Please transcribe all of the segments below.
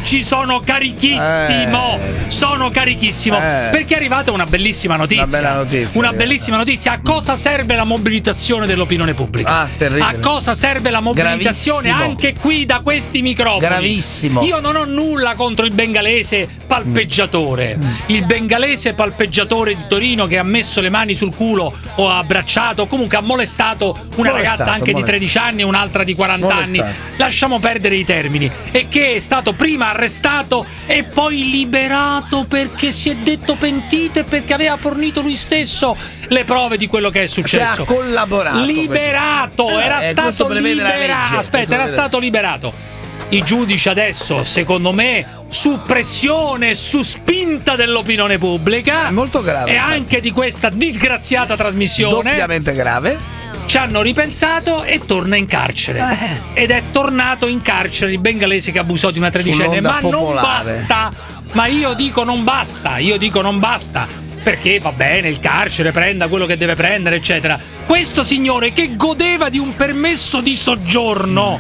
oggi sono carichissimo. Sono carichissimo perché è arrivata una bellissima notizia. Una bella notizia. Una bellissima notizia. A cosa serve la mobilitazione dell'opinione pubblica? Terribile. A cosa serve la mobilitazione? Gravissimo. Anche qui da questi microfoni. Gravissimo. Io non ho nulla contro il bengalese palpeggiatore. Il bengalese palpeggiatore di Torino che ha messo le mani sul culo o ha abbracciato o comunque ha molestato una ragazza anche di 13 anni e un'altra di 40 anni. Lasciamo perdere i termini. E che è stato prima arrestato e poi liberato perché si è detto pentito e perché aveva fornito lui stesso le prove di quello che è successo. Ha collaborato. Liberato, era stato liberato. Aspetta, era stato liberato. I giudici adesso, secondo me, su pressione, su spinta dell'opinione pubblica, è molto grave, e anche di questa disgraziata trasmissione, doppiamente grave, ci hanno ripensato e torna in carcere. Ed è tornato in carcere il bengalese che abusò di una tredicenne. Ma non basta. Ma io dico non basta. Perché va bene, il carcere prenda quello che deve prendere, eccetera. Questo signore che godeva di un permesso di soggiorno,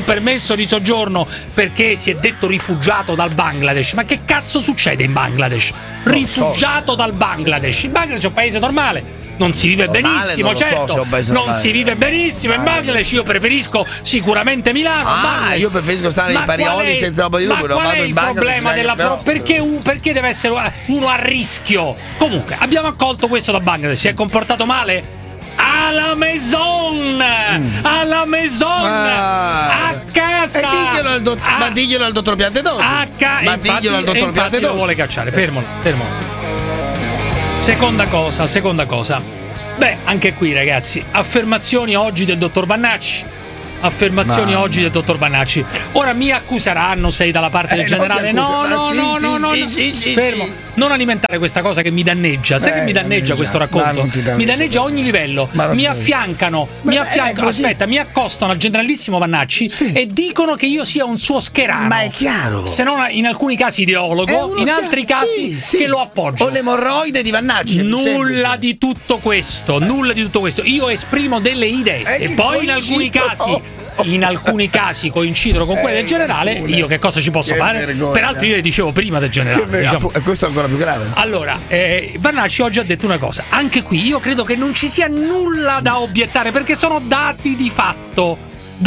perché si è detto rifugiato dal Bangladesh. Ma che cazzo succede in Bangladesh? Rifugiato dal Bangladesh. Il Bangladesh è un paese normale. Non si vive benissimo, non si vive benissimo in Bangladesh. Io preferisco sicuramente Milano. Io preferisco stare nei Parioli senza roba di Uber. Ma qual è il problema perché deve essere uno a rischio? Comunque, abbiamo accolto questo da Bangladesh. Si è comportato male? Alla Maison! A casa! Ma diglielo al dottor Piantedosi. Diglielo al dottor Piantedosi. Lo vuole cacciare, fermolo. Seconda cosa. Beh, anche qui, ragazzi, affermazioni oggi del dottor Vannacci. Ora mi accuseranno, sei dalla parte del generale. No. Fermo. Non alimentare questa cosa che mi danneggia. Sai che mi danneggia questo racconto? Mi danneggia a ogni livello. Mi accostano al generalissimo Vannacci e dicono che io sia un suo scherano. Ma è chiaro. Se non in alcuni casi ideologo, in altri casi che lo appoggio. O l'emorroide di Vannacci. Nulla di tutto questo. Io esprimo delle idee. E poi in alcuni casi coincidono con quelle del generale. Io che cosa ci posso fare? Vergogna. Peraltro io le dicevo prima del generale. E questo è ancora più grave. Allora, Vannacci oggi ha detto una cosa. Anche qui io credo che non ci sia nulla da obiettare perché sono dati di fatto.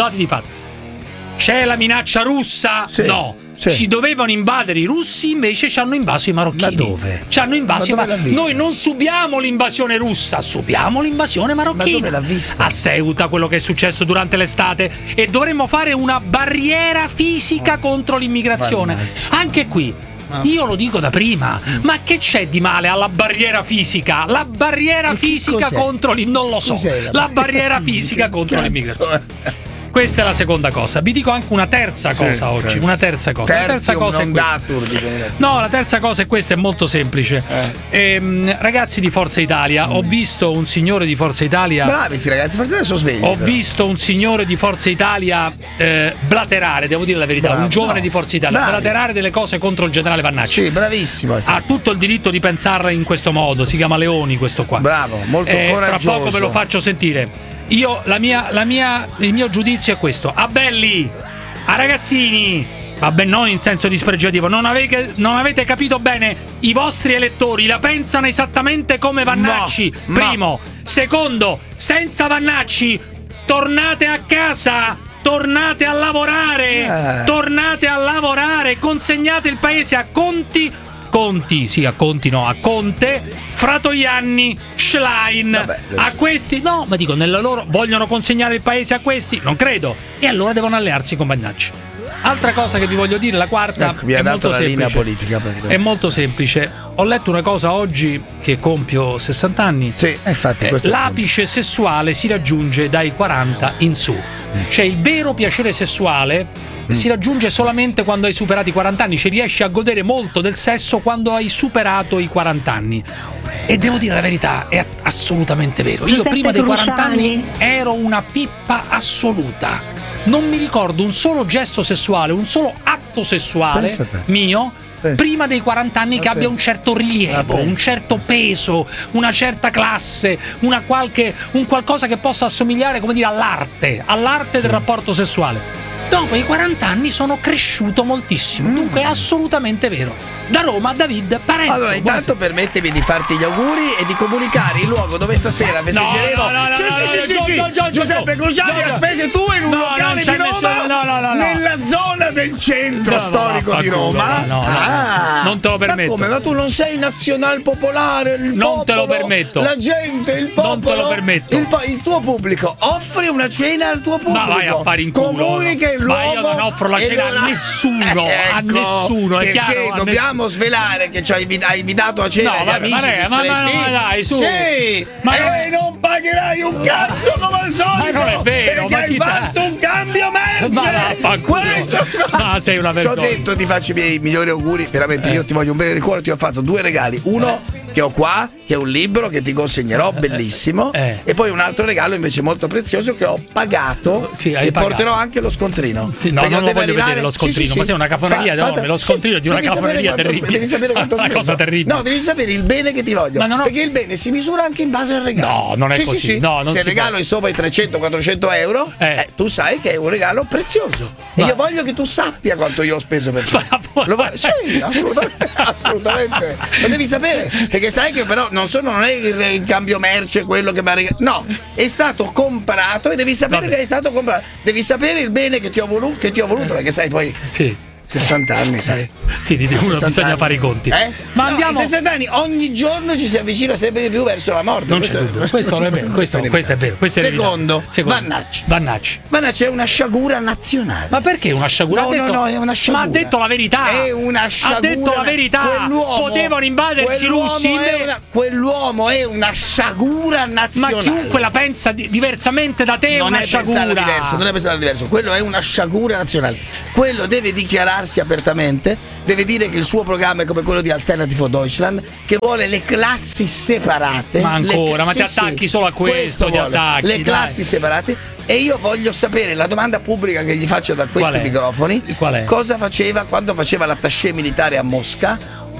C'è la minaccia russa? No. Ci dovevano invadere i russi, invece ci hanno invaso i marocchini. Ma dove? Ci hanno invaso Noi non subiamo l'invasione russa, subiamo l'invasione marocchina. Ma dove l'ha vista? A Ceuta, quello che è successo durante l'estate. E dovremmo fare una barriera fisica contro l'immigrazione. Anche qui. Io lo dico da prima, ma che c'è di male alla barriera fisica? La barriera fisica contro non lo so. La barriera fisica contro l'immigrazione. Questa è la seconda cosa. Vi dico anche una terza cosa oggi. Una terza cosa. La terza cosa è questa. La terza cosa è questa, è molto semplice. Ragazzi di Forza Italia, ho visto un signore di Forza Italia. Bravi sti ragazzi, perché adesso svegli. Ho visto un signore di Forza Italia blaterare, devo dire la verità, un giovane di Forza Italia blaterare delle cose contro il generale Vannacci. Sì, bravissimo. Ha tutto il diritto di pensarla in questo modo. Si chiama Leoni questo qua. Bravo, molto coraggioso. Fra poco ve lo faccio sentire. Il mio giudizio è questo: a belli, a ragazzini, vabbè, non in senso dispregiativo, non avete capito bene. I vostri elettori la pensano esattamente come Vannacci. Primo. Secondo, senza Vannacci tornate a casa, tornate a lavorare, consegnate il paese a Conte, Fratoianni, Schlein, a questi nella loro vogliono consegnare il paese a questi, non credo, e allora devono allearsi con Vannacci. Altra cosa che vi voglio dire, la quarta, mi ha dato molto la linea semplice. politica. È molto semplice. Ho letto una cosa oggi che compio 60 anni. Sì, infatti l'apice sessuale si raggiunge dai 40 in su. Cioè il vero piacere sessuale si raggiunge solamente quando hai superato i 40 anni, ci riesci a godere molto del sesso quando hai superato i 40 anni. E devo dire la verità, è assolutamente vero. Io prima dei 40 anni ero una pippa assoluta. Non mi ricordo un solo gesto sessuale, un solo atto sessuale mio prima dei 40 anni che abbia un certo rilievo, un certo peso, una certa classe, un qualcosa che possa assomigliare, come dire, all'arte del rapporto sessuale. dopo i 40 anni sono cresciuto moltissimo. Dunque è assolutamente vero. Da Roma, David Parenzo. Allora, intanto permettimi di farti gli auguri e di comunicare il luogo dove stasera festeggeremo. Sì, Giuseppe Cruciani ha spese tu in un locale di Roma, nella zona del centro storico di Roma. Non te lo permetto. Ma come? Ma tu non sei nazional popolare? Non te lo permetto. La gente, il popolo. Non te lo permetto. Il tuo pubblico. Offri una cena al tuo pubblico. Ma vai a fare in culo. Comunica il luogo. Ma io non offro la cena a nessuno. A nessuno, è chiaro. Perché dobbiamo svelare che ci hai invitato a cena gli amici ma dai, su. Sì, non pagherai un cazzo come al solito. Ma non è vero, perché hai fatto un cambio merce. Questo sei una vergogna. Ci ho detto, ti faccio i miei migliori auguri, veramente io ti voglio un bene di cuore, ti ho fatto 2 regali. Uno che ho qua, che è un libro che ti consegnerò, bellissimo, e poi un altro regalo invece molto prezioso che ho pagato e porterò anche lo scontrino. Sì, no, non lo voglio vedere lo scontrino, ma sei una cafoneria enorme, lo scontrino di una cafoneria terribile. Devi sapere quanto una cosa terribile. No, devi sapere il bene che ti voglio, perché il bene si misura anche in base al regalo. No, non è così. No, non se il regalo è sopra i 300-400 euro, tu sai che è un regalo prezioso. E io voglio che tu sappia quanto io ho speso per te. Sì, assolutamente. Lo devi sapere, perché sai che però non è il cambio merce quello che mi ha regalato. No, è stato comprato e devi sapere che è stato comprato. Devi sapere il bene che ti ho voluto, perché sai poi. Sì. 60 anni, sai? Sì, uno bisogna fare i conti. Ma andiamo. 60 anni, ogni giorno ci si avvicina sempre di più verso la morte. Non c'è dubbio. Questo è vero. Questo è vero. Secondo, Vannacci è una sciagura nazionale. Ma perché una sciagura? No, è una sciagura. Ma ha detto la verità. È una sciagura. Ha detto la verità. Potevano invaderci i russi. Quell'uomo è una sciagura nazionale. Ma chiunque la pensa diversamente da te è una sciagura. Non è pensare diverso. Quello è una sciagura nazionale. Quello deve dichiararsi apertamente, deve dire che il suo programma è come quello di Alternative for Deutschland, che vuole le classi separate. Ma ancora, ma ti attacchi solo a questo ti attacchi. Le classi separate. E io voglio sapere, la domanda pubblica che gli faccio da questi microfoni, cosa faceva quando faceva l'attaché militare a Mosca?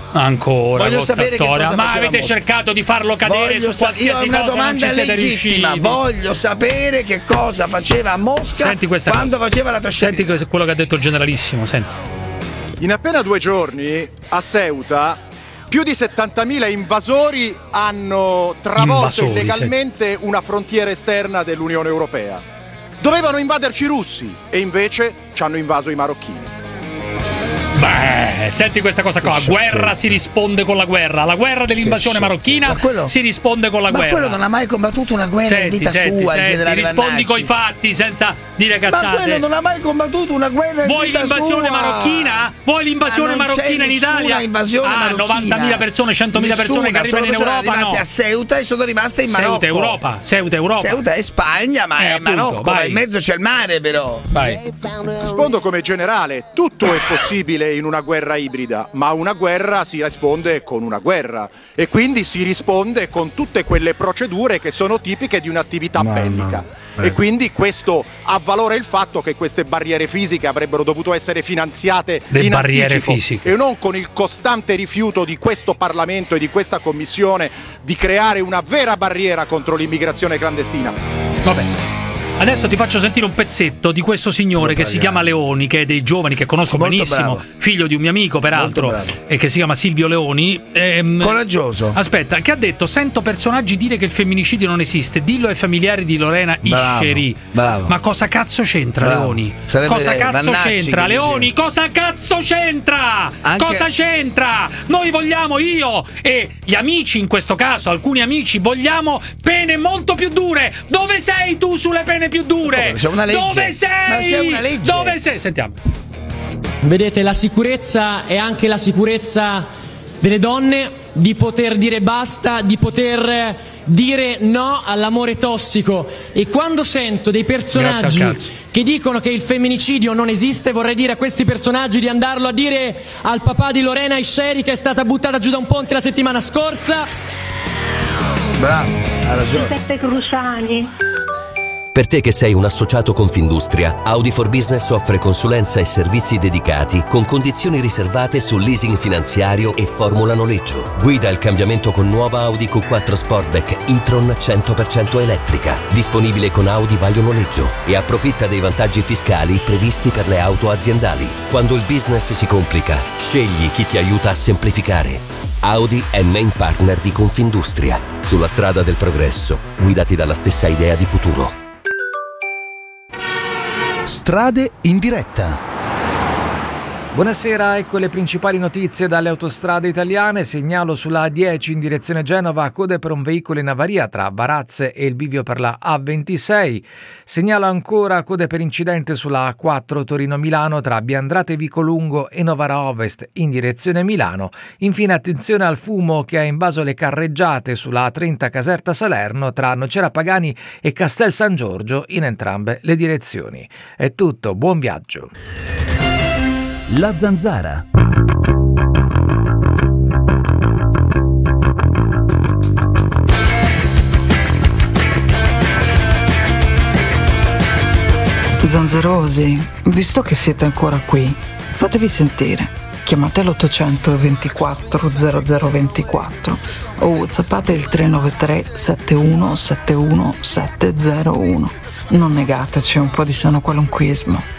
Ancora voglio sapere storia. Che cosa ma avete cercato di farlo cadere su qualsiasi io ho una cosa, domanda non ci siete legittima. riusciti. Voglio sapere che cosa faceva a Mosca quando faceva l'attaché. Senti quello che ha detto il generalissimo. Senti. In appena 2 giorni a Ceuta più di 70.000 invasori hanno travolto illegalmente una frontiera esterna dell'Unione Europea. Dovevano invaderci i russi e invece ci hanno invaso i marocchini. Beh, senti questa cosa qua. Guerra si risponde con la guerra. La guerra dell'invasione marocchina si risponde con la guerra. Ma quello non ha mai combattuto una guerra in vita sua, il generale rispondi coi fatti senza dire cazzate. Ma quello non ha mai combattuto una guerra in vita sua. Vuoi l'invasione marocchina in Italia? Invasione 90.000 persone, 100.000 persone che arrivano in Europa. Sono arrivate a Ceuta e sono rimaste in Marocco. Ceuta Europa. Ceuta è Spagna, ma è Marocco, ma in mezzo c'è il mare però. Vai. Rispondo come generale, tutto è possibile in una guerra ibrida, ma una guerra si risponde con una guerra e quindi si risponde con tutte quelle procedure che sono tipiche di un'attività bellica. E quindi questo avvalora il fatto che queste barriere fisiche avrebbero dovuto essere finanziate in anticipo e non con il costante rifiuto di questo Parlamento e di questa Commissione di creare una vera barriera contro l'immigrazione clandestina. Vabbè. Adesso ti faccio sentire un pezzetto di questo signore che si chiama Leoni, che è dei giovani che conosco benissimo, figlio di un mio amico peraltro, e che si chiama Silvio Leoni. Coraggioso. Aspetta, che ha detto: sento personaggi dire che il femminicidio non esiste, dillo ai familiari di Lorena Isceri. Ma cosa cazzo c'entra Leoni? Cosa cazzo c'entra Leoni? Cosa cazzo c'entra? Cosa c'entra? Noi vogliamo, io e gli amici in questo caso, alcuni amici, vogliamo pene molto più dure. Dove sei tu sulle pene più dure? C'è una legge. Dove sei? Ma c'è una legge. Dove sei? Sentiamo. Vedete, la sicurezza è anche la sicurezza delle donne, di poter dire basta, di poter dire no all'amore tossico. E quando sento dei personaggi che dicono che il femminicidio non esiste, vorrei dire a questi personaggi di andarlo a dire al papà di Lorena Isceri, che è stata buttata giù da un ponte la settimana scorsa. Bravo, ha ragione. Giuseppe Cruciani. Per te che sei un associato Confindustria, Audi for Business offre consulenza e servizi dedicati con condizioni riservate sul leasing finanziario e formula noleggio. Guida il cambiamento con nuova Audi Q4 Sportback e-tron 100% elettrica, disponibile con Audi Vaglio Noleggio, e approfitta dei vantaggi fiscali previsti per le auto aziendali. Quando il business si complica, scegli chi ti aiuta a semplificare. Audi è main partner di Confindustria. Sulla strada del progresso, guidati dalla stessa idea di futuro. Strade in diretta. Buonasera, ecco le principali notizie dalle autostrade italiane. Segnalo sulla A10 in direzione Genova, code per un veicolo in avaria tra Varazze e il bivio per la A26. Segnalo ancora code per incidente sulla A4 Torino-Milano tra Biandrate Vicolungo e Novara Ovest in direzione Milano. Infine attenzione al fumo che ha invaso le carreggiate sulla A30 Caserta Salerno tra Nocera Pagani e Castel San Giorgio in entrambe le direzioni. È tutto, buon viaggio. La Zanzara. Zanzerosi, visto che siete ancora qui, fatevi sentire. Chiamate l'800 24 0024 o whatsappate il 393 71 71 701. Non negateci un po' di sano qualunquismo.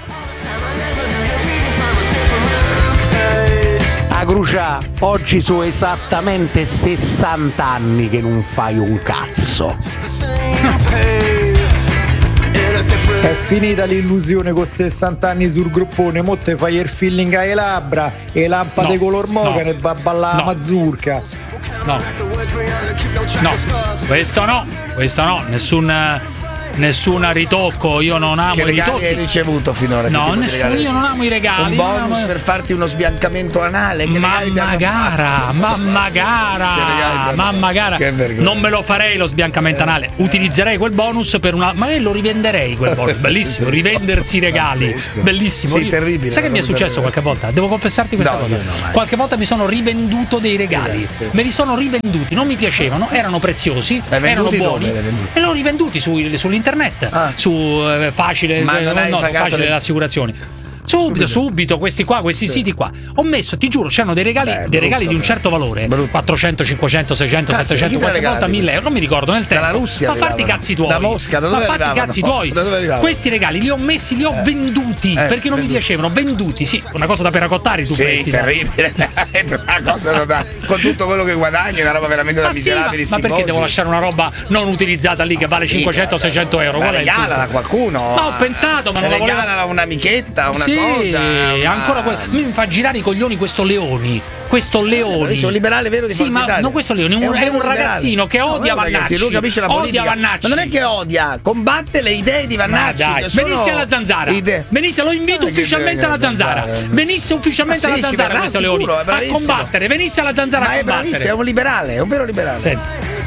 Crucia, oggi sono esattamente 60 anni che non fai un cazzo. È finita l'illusione con 60 anni sul gruppone, mo te fai il feeling alle labbra e lampade color moca e va a ballare la mazurka. No, questo no, nessun ritocco, io non amo che i ritocchi. Che regali hai ricevuto finora? No, nessuno, io non amo i regali. Un bonus per farti uno sbiancamento anale? Che mamma gara. Che vergogna. Non me lo farei lo sbiancamento anale. Utilizzerei quel bonus per una. Magari lo rivenderei quel bonus. Bellissimo, rivendersi i regali. Pazzesco. Bellissimo. Sì, terribile. Sai che mi è successo qualche volta? Devo confessarti questa cosa. Qualche volta mi sono rivenduto dei regali. Sì. Me li sono rivenduti, non mi piacevano, erano preziosi, erano buoni. E li ho rivenduti sull'internet. Su facile, ma non hai pagato facile le assicurazioni. Subito, questi siti qua. Ho messo, ti giuro, c'erano dei regali di un certo valore. 400, 500, 600, 700, qualche volta 1000 euro, non mi ricordo nel tempo. Dalla Russia. Ma farti i cazzi tuoi. Da Mosca, da dove arrivavano? Ma fatti i cazzi tuoi. Da dove arrivavano? Questi regali li ho messi, li ho venduti perché non mi piacevano. Venduti, sì, una cosa da peracottare tu pensi. Sì, terribile. Una cosa da con tutto quello che guadagni, una roba veramente da miserabili, ma perché devo lasciare una roba non utilizzata lì che vale 500, 600 euro? Ma regalala a qualcuno. Ma ho pensato, ma non la volevo. Regalala a un'amichetta, una sì, cosa. Ancora mi fa girare i coglioni questo Leoni. Questo Leoni. È un liberale vero di Forza Italia. Ma non questo Leoni, è un ragazzino che odia Vannacci. Lui capisce la politica. Odia Vannacci. Ma non è che odia, combatte le idee di Vannacci. Venisse alla Zanzara. Venisse, lo invito ufficialmente alla Zanzara. Venisse ufficialmente alla Zanzara questo Leoni. A combattere, venisse alla Zanzara a combattere. Bravissimo, è un liberale, è un vero liberale. Senti.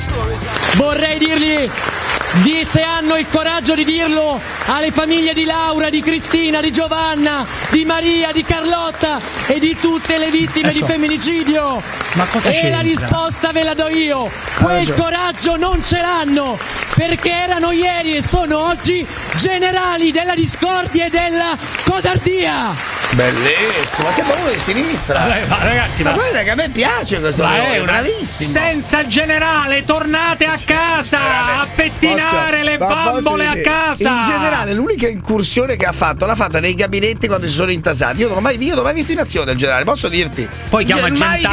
Vorrei dirgli se hanno il coraggio di dirlo alle famiglie di Laura, di Cristina, di Giovanna, di Maria, di Carlotta e di tutte le vittime di femminicidio. Ma cosa c'è? E la risposta ve la do io. Quel coraggio non ce l'hanno perché erano ieri e sono oggi generali della discordia e della codardia. Bellissimo, siamo uno di sinistra. Ma ragazzi, ma guarda che a me piace questo Leone, bravissimo. Senza il generale, tornate a casa a pettinare le bambole a casa. In generale, l'unica incursione che ha fatto l'ha fatta nei gabinetti quando si sono intasati. Io non l'ho mai visto in azione il generale, posso dirti. Poi chiama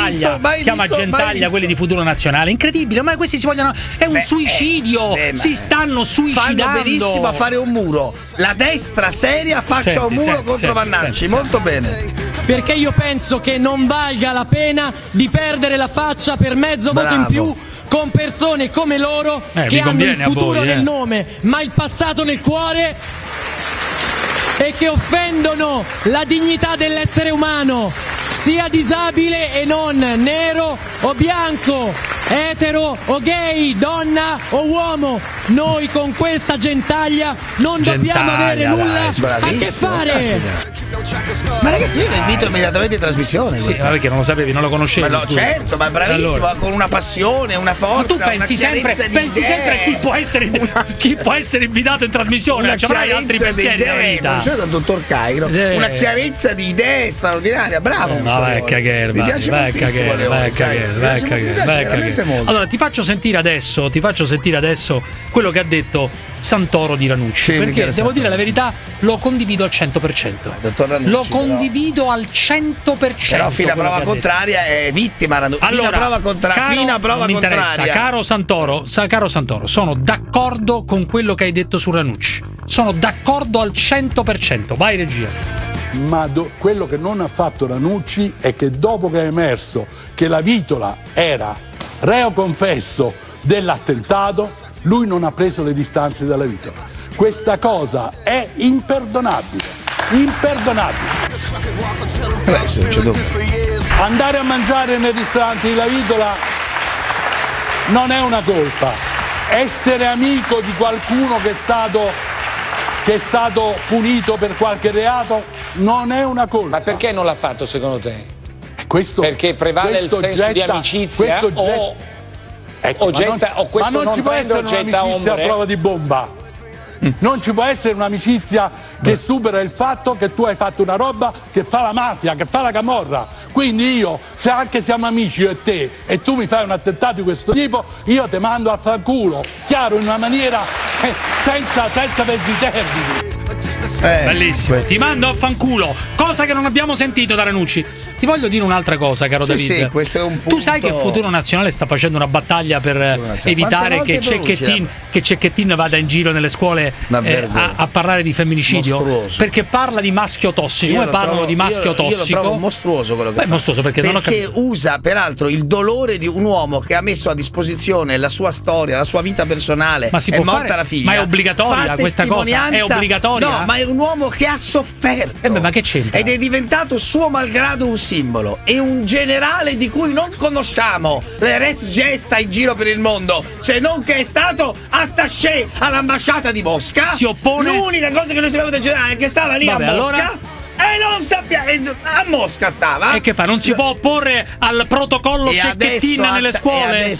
Gentaglia quelli di Futuro Nazionale. Incredibile, ma questi si vogliono. È un suicidio. Si stanno suicidando. Fanno benissimo a fare un muro. La destra seria faccia un muro contro Vannacci. Molto bene. Perché io penso che non valga la pena di perdere la faccia per mezzo voto in più con persone come loro che hanno il futuro nel nome ma il passato nel cuore e che offendono la dignità dell'essere umano, sia disabile e non, nero o bianco, etero o gay, donna o uomo. Noi con questa Gentaglia non dobbiamo avere nulla a che fare. Ma ragazzi, io lo invito immediatamente in trasmissione. Sì, ma perché non lo sapevi, non lo conoscevi? Ma no, certo, ma bravissimo, allora, con una passione, una forza. Ma tu pensi sempre a chi può essere invitato in trasmissione, non avrai altri pensieri nella vita. Conoscete dal dottor Cairo, una chiarezza di idee straordinaria, bravo. No, vai a cagare, mi piace moltissimo Leone, mi piace veramente molto. Allora, ti faccio sentire adesso quello che ha detto Santoro di Ranucci, perché devo dire la verità, lo condivido al 100%. Dottor Ranucci, lo condivido al 100%. Però fino a prova contraria è vittima Ranucci. Allora, fino a prova contraria. Caro Santoro, sono d'accordo con quello che hai detto su Ranucci. Sono d'accordo al 100%. Vai regia. Ma quello che non ha fatto Ranucci è che dopo che è emerso che la Vitola era reo confesso dell'attentato, lui non ha preso le distanze dalla Vitola. Questa cosa è imperdonabile. Andare a mangiare nel ristorante di La Vitola non è una colpa. Essere amico di qualcuno che è stato punito per qualche reato non è una colpa. Ma perché non l'ha fatto secondo te? Perché prevale il senso di amicizia ma non ci può essere un'amicizia a prova di bomba. Non ci può essere un'amicizia che supera il fatto che tu hai fatto una roba che fa la mafia, che fa la camorra. Quindi io, se anche siamo amici io e te, e tu mi fai un attentato di questo tipo, io te mando a fanculo, chiaro, in una maniera senza pezzi termini. Bellissimo, ti mando a fanculo, cosa che non abbiamo sentito da Ranucci. Ti voglio dire un'altra cosa, caro David. Sì, questo è un punto. Tu sai che il Futuro Nazionale sta facendo una battaglia per evitare che Cecchettin vada in giro nelle scuole a parlare di femminicidio? Mostruoso. Perché parla di maschio tossico. Come parlano di maschio tossico? Io lo trovo mostruoso quello che fa. Mostruoso perché usa peraltro il dolore di un uomo che ha messo a disposizione la sua storia, la sua vita personale. Ma si è può morta fare? la figlia. Ma è obbligatoria questa cosa? È obbligatoria? No, ma è un uomo che ha sofferto. Ma che c'entra? Ed è diventato suo malgrado un simbolo. È un generale di cui non conosciamo le res gesta in giro per il mondo, se non che è stato attaché all'ambasciata di Mosca. Si oppone. L'unica cosa che noi sappiamo del generale è che stava lì a Mosca. Allora? E non sappiamo, a Mosca stava. E che fa? Non si può opporre al protocollo Cecchettin nelle scuole?